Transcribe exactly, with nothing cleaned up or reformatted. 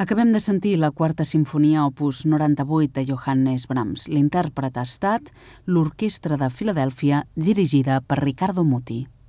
Acabem de sentir la quarta sinfonia opus noranta-vuit de Johannes Brahms. L'intèrpret ha estat l'Orquestra de Filadèlfia, dirigida per Riccardo Muti.